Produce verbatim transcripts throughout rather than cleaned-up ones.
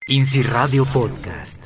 INSI Radio Podcast.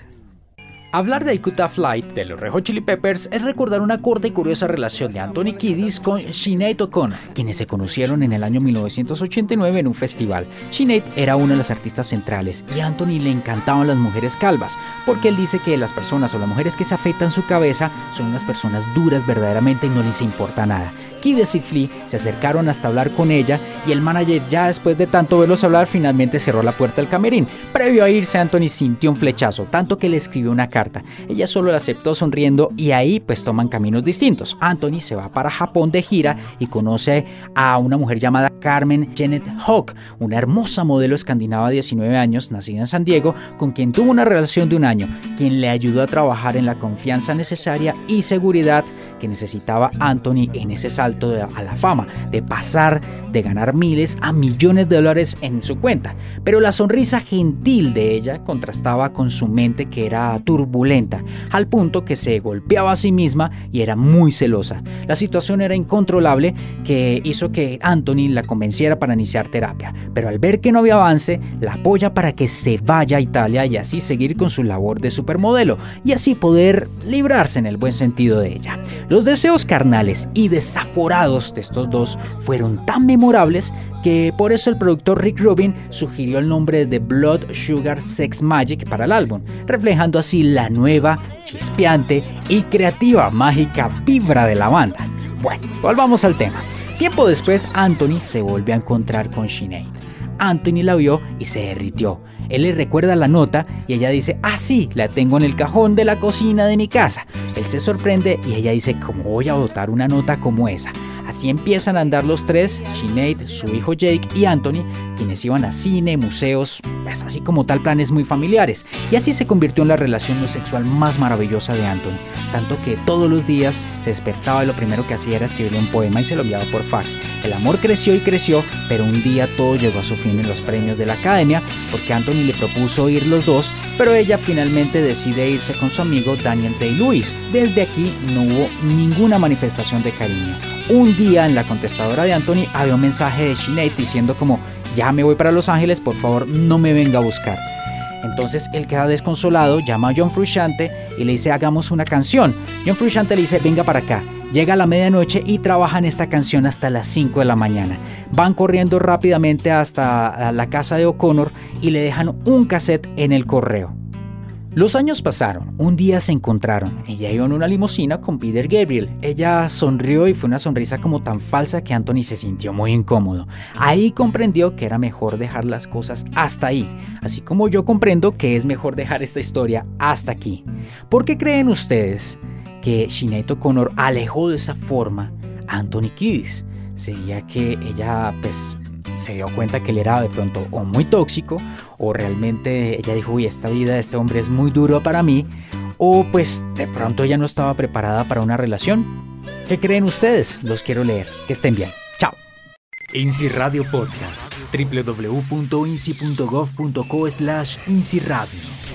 Hablar de I Could Have Lied de los Red Hot Chili Peppers es recordar una corta y curiosa relación de Anthony Kiedis con Sinead O'Connor, quienes se conocieron en el año mil novecientos ochenta y nueve en un festival. Sinead era una de las artistas centrales y a Anthony le encantaban las mujeres calvas, porque él dice que las personas o las mujeres que se afeitan su cabeza son unas personas duras verdaderamente y no les importa nada. Kiedis y Flea se acercaron hasta hablar con ella y el manager, ya después de tanto verlos hablar, finalmente cerró la puerta del camerín. Previo a irse, Anthony sintió un flechazo, tanto que le escribió una carta. Ella solo la aceptó sonriendo y ahí pues toman caminos distintos. Anthony se va para Japón de gira y conoce a una mujer llamada Carmen Janet Hawk, una hermosa modelo escandinava de diecinueve años, nacida en San Diego, con quien tuvo una relación de un año, quien le ayudó a trabajar en la confianza necesaria y seguridad que necesitaba Anthony en ese salto de, a la fama, de pasar de ganar miles a millones de dólares en su cuenta. Pero la sonrisa gentil de ella contrastaba con su mente, que era turbulenta, al punto que se golpeaba a sí misma y era muy celosa. La situación era incontrolable, que hizo que Anthony la convenciera para iniciar terapia, pero al ver que no había avance, la apoya para que se vaya a Italia y así seguir con su labor de supermodelo y así poder librarse en el buen sentido de ella. Los deseos carnales y desaforados de estos dos fueron tan memorables que por eso el productor Rick Rubin sugirió el nombre de Blood Sugar Sex Magic para el álbum, reflejando así la nueva, chispeante y creativa mágica vibra de la banda. Bueno, volvamos al tema. Tiempo después, Anthony se volvió a encontrar con Sinead. Anthony la vio y se derritió. Él le recuerda la nota y ella dice: ah, sí, la tengo en el cajón de la cocina de mi casa. Él se sorprende y ella dice: ¿cómo voy a botar una nota como esa? Así empiezan a andar los tres, Sinead, su hijo Jake y Anthony, quienes iban a cine, museos, pues así como tal planes muy familiares. Y así se convirtió en la relación sexual más maravillosa de Anthony, tanto que todos los días se despertaba y lo primero que hacía era escribirle un poema y se lo enviaba por fax. El amor creció y creció, pero un día todo llegó a su fin en los premios de la academia, porque Anthony le propuso ir los dos, pero ella finalmente decide irse con su amigo Daniel Day-Lewis. Desde aquí no hubo ninguna manifestación de cariño. Un día en la contestadora de Anthony había un mensaje de Sinead diciendo como: ya me voy para Los Ángeles, por favor no me venga a buscar. Entonces él queda desconsolado, llama a John Frusciante y le dice: hagamos una canción. John Frusciante le dice: venga para acá. Llega a la medianoche y trabajan esta canción hasta las cinco de la mañana. Van corriendo rápidamente hasta la casa de O'Connor y le dejan un cassette en el correo. Los años pasaron, un día se encontraron, ella iba en una limusina con Peter Gabriel, ella sonrió y fue una sonrisa como tan falsa que Anthony se sintió muy incómodo. Ahí comprendió que era mejor dejar las cosas hasta ahí, así como yo comprendo que es mejor dejar esta historia hasta aquí. ¿Por qué creen ustedes que Sinead O'Connor alejó de esa forma a Anthony Kiedis? ¿Sería que ella pues se dio cuenta que él era de pronto o muy tóxico, o realmente ella dijo: uy, esta vida de este hombre es muy duro para mí, o pues de pronto ella no estaba preparada para una relación? ¿Qué creen ustedes? Los quiero leer. Que estén bien. Chao. INSI Radio Podcast. doble u doble u doble u punto insi punto gov punto co slash INSI Radio.